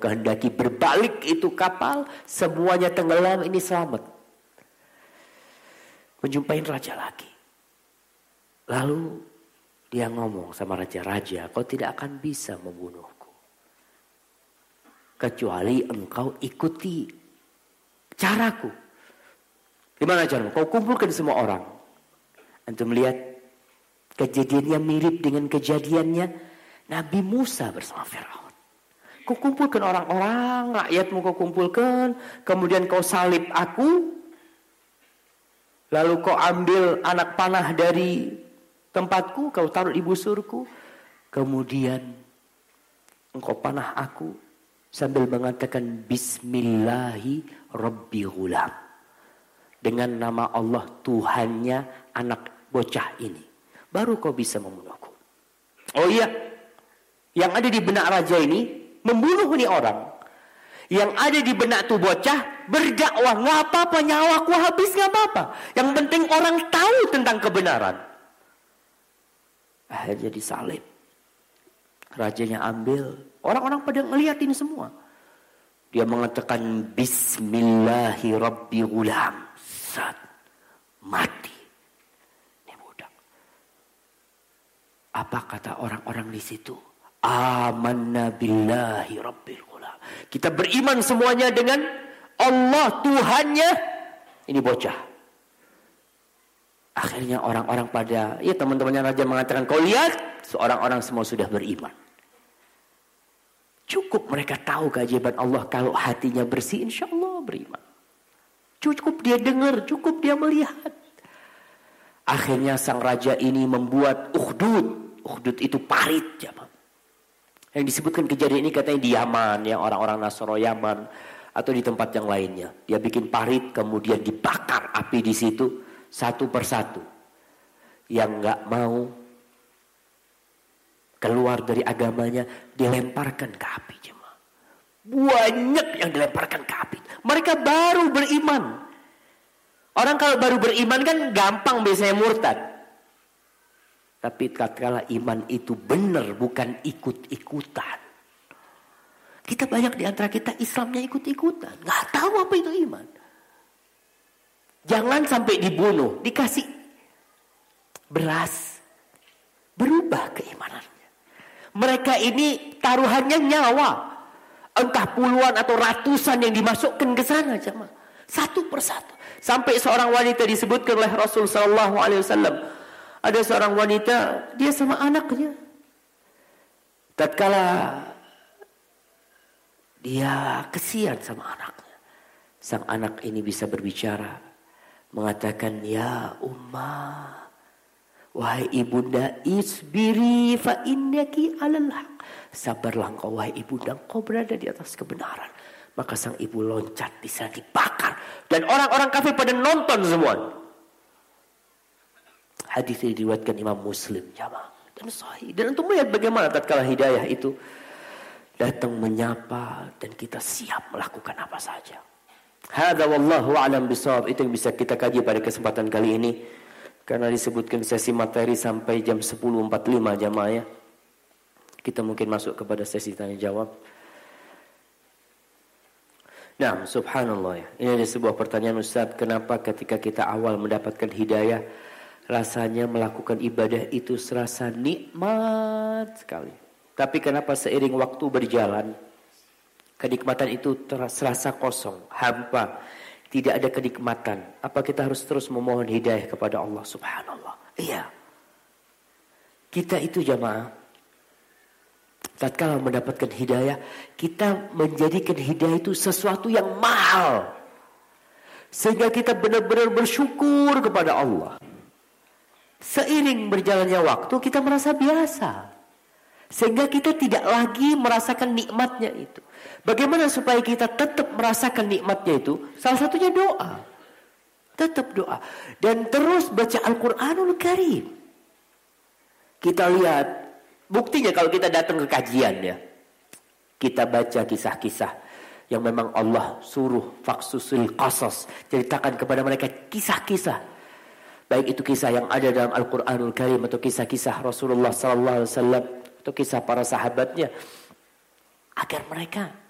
kehendaki berbalik itu kapal, semuanya tenggelam, ini selamat. Menjumpai raja lagi. Lalu dia ngomong sama raja, "Raja, kau tidak akan bisa membunuhku. Kecuali engkau ikuti caraku." Gimana caramu? Kau kumpulkan semua orang. Antum lihat kejadiannya mirip dengan kejadiannya Nabi Musa bersama Firaun. Kau kumpulkan orang-orang, rakyatmu kau kumpulkan, kemudian kau salib aku, lalu kau ambil anak panah dari tempatku, kau taruh di busurku, kemudian engkau panah aku sambil mengatakan Bismillahi Rabbi Ghulam, dengan nama Allah Tuhannya anak bocah ini, baru kau bisa membunuhku. Oh iya, yang ada di benak raja ini membunuh ini orang. Yang ada di benak tuh bocah berdakwah, nggak apa-apa, nyawaku habis nggak apa-apa. Yang penting orang tahu tentang kebenaran. Akhirnya disalib. Rajanya ambil, orang-orang pada ngeliat ini semua. Dia mengatakan Bismillahirrabbilgulam. Saat mati. Apa kata orang-orang di situ? Amanna billahi rabbil ghulam. Kita beriman semuanya dengan Allah Tuhannya ini bocah. Akhirnya orang-orang pada, ya teman-temannya raja mengatakan, kau lihat, seorang-orang semua sudah beriman. Cukup mereka tahu keajaiban Allah, kalau hatinya bersih, insya Allah beriman. Cukup dia dengar, cukup dia melihat. Akhirnya sang raja ini membuat ukhdud. Ukhdud itu parit, jamaah. Yang disebutkan kejadian ini katanya di Yaman, yang orang-orang Nasoro Yaman, atau di tempat yang lainnya. Dia bikin parit, kemudian dibakar api di situ satu persatu. Yang nggak mau keluar dari agamanya dilemparkan ke api, jemaah. Banyak yang dilemparkan ke api. Mereka baru beriman. Orang kalau baru beriman kan gampang biasanya murtad. Tapi tatkala iman itu benar, bukan ikut-ikutan. Kita banyak di antara kita Islamnya ikut-ikutan, nggak tahu apa itu iman. Jangan sampai dibunuh, dikasih beras, berubah keimanannya. Mereka ini taruhannya nyawa, entah puluhan atau ratusan yang dimasukkan ke sana, jemaah. Satu persatu. Sampai seorang wanita disebutkan oleh Rasul sallallahu alaihi wasallam. Ada seorang wanita, dia sama anaknya. Tatkala dia kesian sama anaknya, sang anak ini bisa berbicara, mengatakan, ya ummah, wahai ibunda, isbiri fa innaki alal haq. Sabarlah engkau wahai ibunda, engkau berada di atas kebenaran. Maka sang ibu loncat, bisa dibakar. Dan orang-orang kafir pada nonton semua. Hadis ini diriwayatkan Imam Muslim, jamaah, dan sahih. Dan untuk melihat bagaimana tatkala hidayah itu datang menyapa dan kita siap melakukan apa saja. Hadza wallahu a'lam bishawab. Itu yang bisa kita kaji pada kesempatan kali ini. Karena disebutkan sesi materi sampai jam 10.45, jamaah ya. Kita mungkin masuk kepada sesi tanya jawab. Nah, subhanallah ya. Ini ada sebuah pertanyaan, Ustaz, kenapa ketika kita awal mendapatkan hidayah rasanya melakukan ibadah itu serasa nikmat sekali. Tapi kenapa seiring waktu berjalan kenikmatan itu serasa kosong, hampa, tidak ada kenikmatan? Apa kita harus terus memohon hidayah kepada Allah subhanallah? Iya. Kita itu jamaah, tatkala mendapatkan hidayah, kita menjadikan hidayah itu sesuatu yang mahal. Sehingga kita benar-benar bersyukur kepada Allah. Seiring berjalannya waktu kita merasa biasa. Sehingga kita tidak lagi merasakan nikmatnya itu. Bagaimana supaya kita tetap merasakan nikmatnya itu? Salah satunya doa. Tetap doa. Dan terus baca Al-Quranul Karim. Kita lihat. Buktinya kalau kita datang ke kajian ya. Kita baca kisah-kisah yang memang Allah suruh faksusul qasas. Ceritakan kepada mereka kisah-kisah. Baik itu kisah yang ada dalam Al-Quranul Karim atau kisah-kisah Rasulullah sallallahu alaihi wasallam atau kisah para sahabatnya, agar mereka